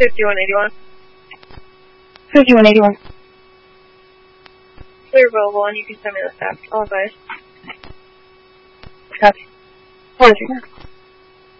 5181. 5181. Clear available, and you can send me the staff. All advice. Copy. 1-2.